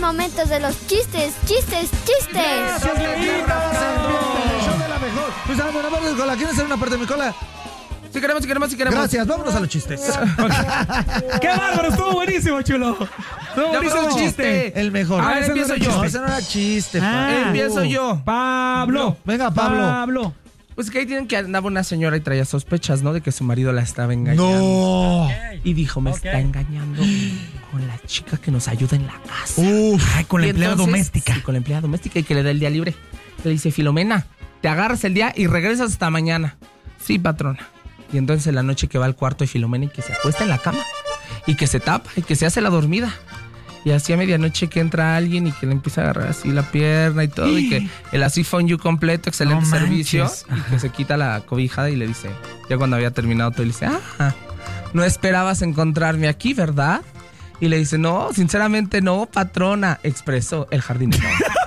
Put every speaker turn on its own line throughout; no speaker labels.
momento de los chistes.
Gracias, Leita. El show de la mejor. Pues vamos de cola. ¿Quieren hacer una parte de mi cola?
Si queremos.
Gracias, vámonos a los chistes.
¡Qué bárbaro! Estuvo buenísimo, chulo. Estuvo buenísimo el chiste.
El mejor.
A ver, empiezo yo.
No, ese no era chiste.
Empiezo yo.
Pablo.
Venga, Pablo.
Pues que ahí tienen que andaba una señora y traía sospechas, ¿no? De que su marido la estaba engañando.
No.
Y dijo, me está engañando con la chica que nos ayuda en la casa.
Ay, con la
Y
empleada
entonces,
doméstica.
Sí, con la empleada doméstica y que le da el día libre. Le dice, Filomena, te agarras el día y regresas hasta mañana. Sí, patrona. Y entonces en la noche que va al cuarto de Filomena y que se acuesta en la cama y que se tapa y que se hace la dormida. Y así a medianoche que entra alguien y que le empieza a agarrar así la pierna y todo y que el así fondue completo, excelente servicio, y que se quita la cobijada y le dice, ya cuando había terminado todo, le dice, no esperabas encontrarme aquí, ¿verdad? Y le dice, no, sinceramente no, patrona, expresó el jardinero.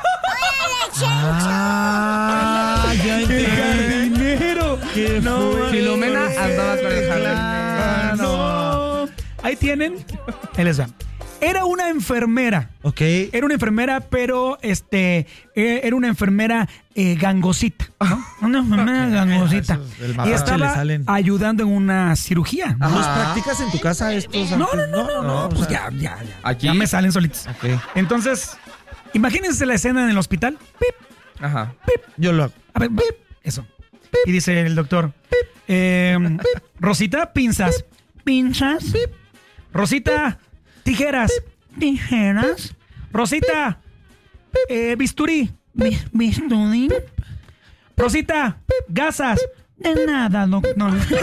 Ya entendí. ¡Jardinero!
No, Filomena andaba con el jardinero.
No. Ahí tienen. Ahí les va. Era una enfermera.
Ok.
Era una enfermera, pero era una enfermera gangosita, ¿no? Una enfermera gangosita. Y estaba ayudando en una cirugía.
¿Los practicas en tu casa estos?
No. Pues ya.
Aquí
ya me salen solitos.
Ok.
Entonces, imagínense la escena en el hospital. Pip,
Ajá.
pip.
Yo lo hago.
A ver, pip. Eso. Pip. Y dice el doctor. Pip. Rosita, pinzas. Pinzas. Pip. Rosita, tijeras. Tijeras. Rosita, bisturí. Bisturí. Rosita, gasas. De nada, doctor.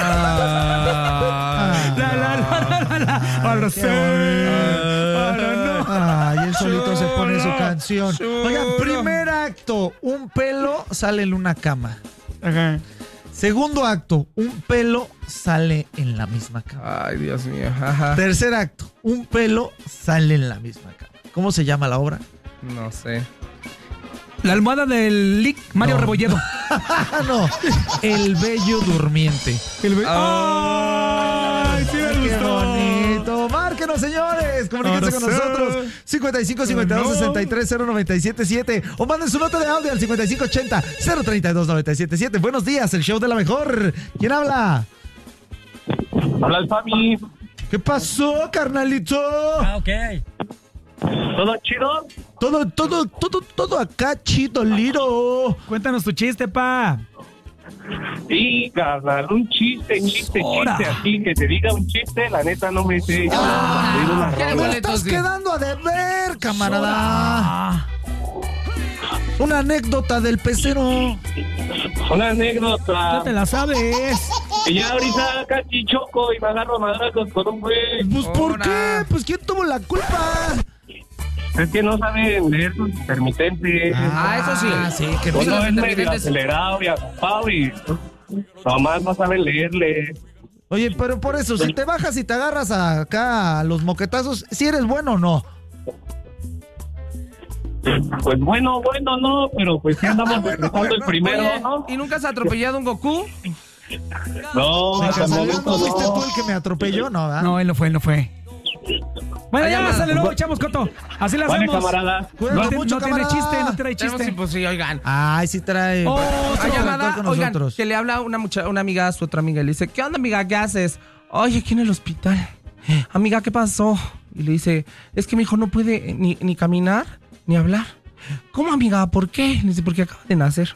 Ahora sí.
Ay, él solito se pone su canción. Oigan, primer acto, un pelo sale en una cama.
Ajá.
Segundo acto, un pelo sale en la misma cama.
Ay, Dios mío. Ajá.
Tercer acto, un pelo sale en la misma cama. ¿Cómo se llama la obra?
No sé.
La almohada del Lick Mario Rebolledo.
No, El Bello Durmiente.
¡Ay, sí me
¡Qué
gustó!
bonito! Márquenos, señores. Comuníquense con nosotros. 55 52 63 0977 o manden su nota de audio al 55 80 032 977. Buenos días, el show de la mejor. ¿Quién habla?
Habla el Fabi.
¿Qué pasó, carnalito?
Ok.
¿Todo chido?
Todo acá, chido, liro.
Cuéntanos tu chiste, pa.
Sí, carnal, un chiste, así que te diga un chiste, la neta no me sé.
Me estás quedando a deber, camarada. Una anécdota del pecero.
Una anécdota.
No te la sabes.
Y ya ahorita casi choco y me agarro a madrazos con un güey.
Pues, ¿por qué? Pues, ¿quién tuvo la culpa?
Es que no saben leer sus intermitentes.
Eso sí.
Sí, que
Uno
los
es medio
intermitentes.
acelerado y agapado y nomás no saben leerle.
Oye, pero por eso, si te bajas y te agarras acá a los moquetazos, ¿si eres bueno o no?
Pues bueno, no, pero pues sí andamos empezando el primero,
Oye,
¿no?
¿y nunca has atropellado un Goku?
No, hasta el momento
¿No fuiste tú
no.
el que me atropelló? No, ¿verdad?
No, él no fue. Bueno,
Allá
ya,
más.
sale luego, echamos coto. Así la
Vale,
hacemos.
camarada.
Cuídate mucho,
No tiene
camarada.
chiste, no trae
Tenemos,
chiste.
pues sí, oigan.
Ay, sí trae.
Oh,
Hay llamada,
con
oigan,
nosotros.
que le habla una amiga a su otra amiga y le dice, ¿qué onda, amiga? ¿Qué haces? Oye, aquí en el hospital. Amiga, ¿qué pasó? Y le dice, es que mi hijo no puede ni caminar ni hablar. ¿Cómo, amiga? ¿Por qué? Le dice, porque acaba de nacer.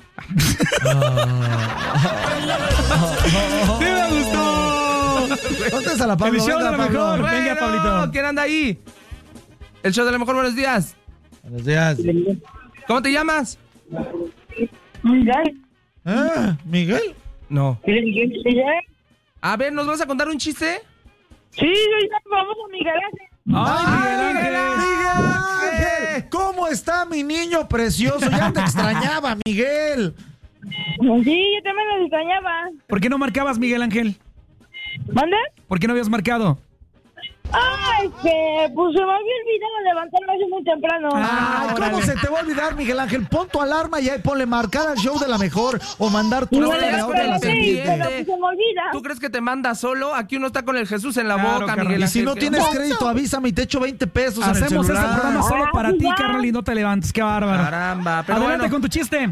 ¡Sí me gustó!
Pontes a la Pablo.
El show de la
Venga,
mejor.
Pablo.
Venga, Pablito.
¿Quién anda ahí? El show de la mejor, buenos días.
Buenos días.
¿Cómo te llamas?
Miguel.
¿Miguel?
No.
Miguel.
A ver, ¿nos vas a contar un chiste?
Sí, ya vamos a Miguel Ángel.
¡Ay, Miguel Ángel!
¡Miguel Ángel! ¿Cómo está mi niño precioso? Ya te extrañaba, Miguel.
Sí, yo también lo extrañaba.
¿Por qué no marcabas, Miguel Ángel?
¿Mande?
¿Por qué no habías marcado?
Pues se me había olvidado levantarme así muy temprano.
¿Cómo se te va a olvidar, Miguel Ángel? Pon tu alarma y ahí ponle marcar al show de la mejor o mandar tu nota de audio a la siguiente.
Se me olvida.
¿Tú crees que te manda solo? Aquí uno está con el Jesús en la boca, Miguel Ángel.
Y si no tienes crédito, avísame y te echo 20 pesos en el
Hacemos
celular.
este programa solo para ti, carnal, y no te levantes. Qué bárbaro.
Caramba, pero
Adelante
bueno.
con tu chiste.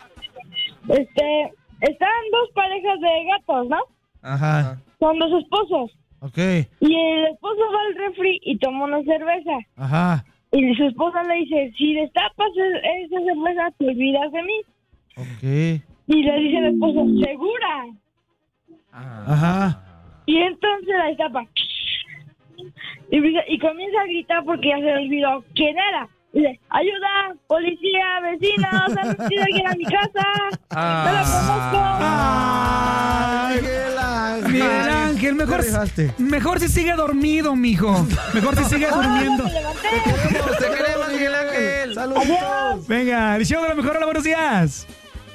Están dos parejas de gatos, ¿no?
Ajá.
Son dos esposos.
Ok.
Y el esposo va al refri y toma una cerveza.
Ajá.
Y su esposa le dice, si destapas esa cerveza, te olvidas de mí.
Ok.
Y le dice el esposo, ¿segura?
Ajá.
Y entonces la destapa. Y comienza a gritar porque ya se le olvidó quién era. Y dice, ayuda, policía, vecinos, han metido alguien a mi casa. No la conozco.
Miguel Ángel, mejor si sigue dormido, mijo. Mejor si sigue durmiendo.
Me levanté.
¡Te queremos, Miguel Ángel!
¡Saludos!
Venga, el show de la mejor. Hola, buenos días.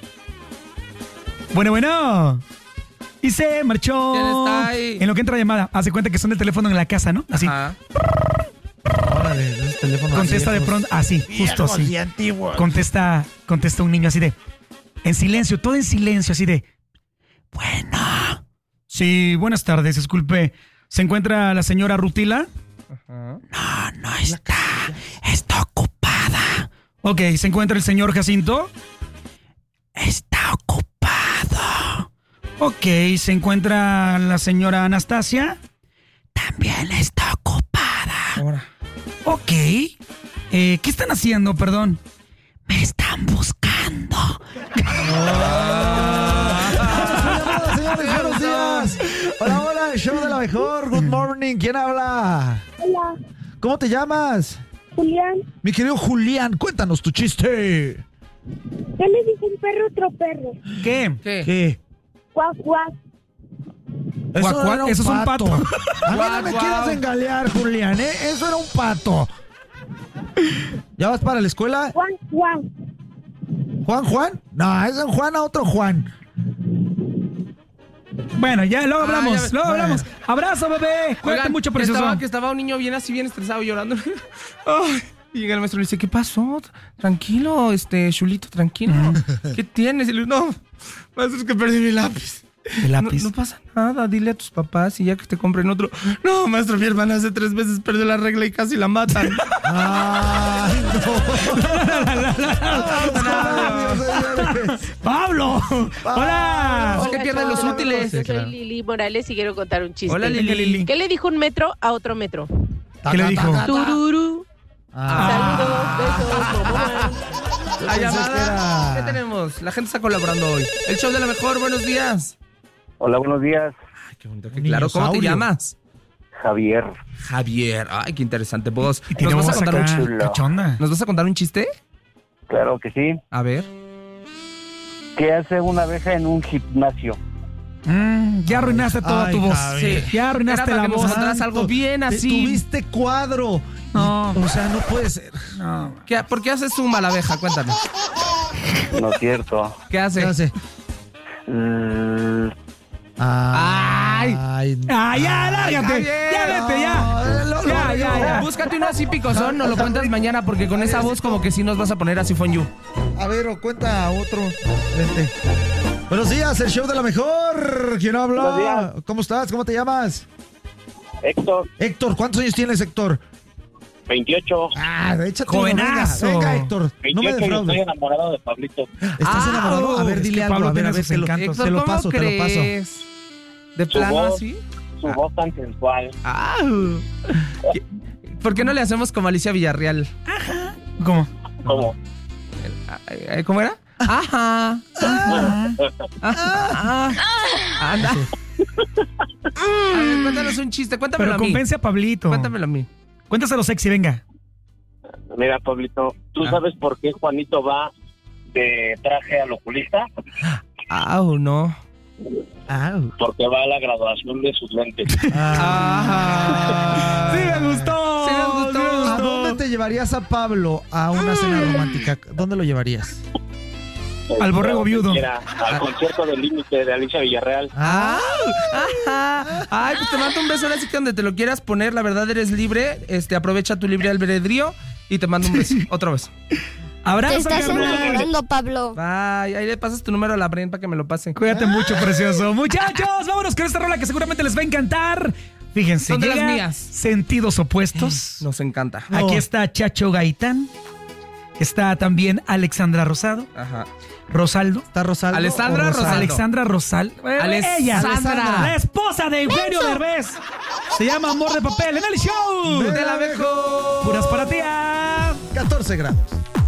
Bueno. Y se marchó.
¿Quién está ahí?
En lo que entra la llamada, hace cuenta que son el teléfono en la casa, ¿no? Así.
Ajá.
Órale, esos teléfonos
Contesta de
viejos.
pronto, así, justo así.
Y antiguos.
Contesta un niño así de, en silencio, todo en silencio, así de, bueno. Sí, buenas tardes, disculpe. ¿Se encuentra la señora Rutila?
Ajá.
No está ocupada. Ok, ¿se encuentra el señor Jacinto? Está ocupado. Ok, ¿se encuentra la señora Anastasia? También está ocupada.
Ahora.
Ok. ¿Qué están haciendo, perdón? Me están buscando.
Señores, buenos días. Hola, el show de la mejor. Good morning. ¿Quién habla?
Hola,
¿Cómo te llamas?
Julián.
Mi querido Julián, cuéntanos tu chiste.
¿Qué le dice un perro a otro perro?
¿Qué?
¿Qué?
Cuac, cuac.
Cuac, cuac,
era
eso es un pato.
A mí no
Cuac,
me
cuac.
quieras engalear, Julián, ¿eh? Eso era un pato. ¿Ya vas para la escuela?
Juan, Juan.
¿Juan? No, es un Juan a otro Juan.
Bueno, ya, luego
ya
hablamos,
ves.
luego hablamos. Abrazo, bebé. Cuídate
Oigan,
mucho, precioso.
que estaba un niño bien así, bien estresado, llorando. Ay, y llega el maestro y le dice, ¿qué pasó? Tranquilo, Chulito, tranquilo. ¿Qué tienes? Y le dice, no, maestro, es que perdí mi lápiz.
El lápiz.
No pasa nada, dile a tus papás y ya que te compren otro. No, maestro, mi hermana hace 3 veces perdió la regla y casi la matan.
Ay, no.
¡Pablo! ¡Hola!
¿Por qué pierden los útiles?
Yo soy Lili Morales y quiero contar un chiste.
Hola, Lili.
¿Qué le dijo un metro a otro metro?
¿Qué le dijo?
Tururú.
Ah.
Saludos, besos, ¿cómo van?
La
Yo pensé que
llamada.
era-
¿Qué tenemos? La gente está colaborando hoy. El show de la mejor, buenos días.
Hola, bunos días.
Ay, qué bonito.
Un
Claro, ¿cómo te
dinosaurio.
llamas?
Javier.
Javier. Ay, qué interesante voz.
Y tiene
¿Nos vas
voz
a contar un
acá,
chiste?
cachonda.
¿Nos vas a contar un chiste?
Claro que sí.
A ver.
¿Qué hace una abeja en un gimnasio?
Ya arruinaste toda
Ay,
tu voz.
Javier.
Ya
Era
arruinaste
para
la
que nos
voz.
contaras algo bien así.
Tuviste cuadro.
No.
O sea, no puede ser.
No.
¿Por qué haces zumba la abeja? Cuéntame.
No es cierto.
¿Qué hace?
¿Qué hace?
Ay.
Ah, ya, lárgate.
Javier.
Ya, vete, ya. Ya.
Búscate uno así picosón, nos lo cuentas mañana porque con esa voz como que sí nos vas a poner así for you.
A ver, o cuenta otro. Vente. Buenos días, el show de la mejor. ¿Quién habla?
Buenos días.
¿Cómo estás? ¿Cómo te llamas?
Héctor,
Héctor, ¿cuántos años tienes, Héctor?
28.
Ah, échate uno,
Jovenazo.
venga, Héctor. No me
28 y estoy
defraudes.
enamorado de Pablito.
¿Estás enamorado? A ver,
es
dile
que
algo.
Pablo
A ver,
tiene
a ver,
sus encantos.
Héctor,
te lo
¿cómo
paso, te lo paso.
crees? ¿De
Su
plano
voz.
así?
Su voz tan sensual.
¿Por qué no le hacemos como Alicia Villarreal?
¿Cómo?
¿Cómo?
¿Cómo era? Ajá. Anda. A ver, cuéntanos un chiste, cuéntamelo
Pero
a mí.
convence a Pablito.
Cuéntamelo a mí.
Cuéntaselo sexy, venga.
Mira, Pablito, ¿tú sabes por qué Juanito va de traje al oculista?
No.
Porque va a la graduación de sus lentes.
Sí, me gustó.
Sí, me gustó.
¿A dónde te llevarías a Pablo a una cena romántica? ¿Dónde lo llevarías?
Al borrego viudo.
Al concierto del límite de Alicia Villarreal.
Ay, pues te mando un beso. Ahora sí que donde te lo quieras poner, la verdad eres libre. Aprovecha tu libre albedrío y te mando un beso. Otro beso.
Te estás enamorando, Pablo.
Ay, ahí le pasas tu número a la Bren para que me lo pase.
Cuídate mucho, precioso. Muchachos, vámonos con esta rola que seguramente les va a encantar. Fíjense,
son de
llega
las mías.
Sentidos opuestos.
Nos encanta.
Aquí está Chacho Gaitán. Está también Alexandra Rosado.
Ajá.
Rosaldo.
¿Está Rosaldo?
Alexandra Rosal. Ella, la esposa de Eugenio Derbez. Se llama Amor de Papel en el show.
¡De la mejor!
Puras para ti.
14 grados.